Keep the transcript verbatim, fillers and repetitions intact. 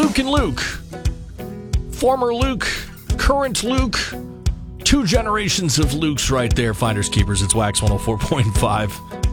Luke and Luke. Former Luke, current Luke. Two generations of Lukes right there, finders keepers. It's Wax one oh four point five.